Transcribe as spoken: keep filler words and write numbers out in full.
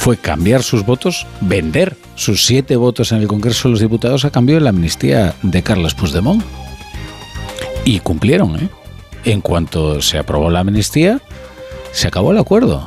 fue cambiar sus votos, vender sus siete votos en el Congreso de los Diputados a cambio de la amnistía de Carles Puigdemont. Y cumplieron, ¿eh? En cuanto se aprobó la amnistía, se acabó el acuerdo.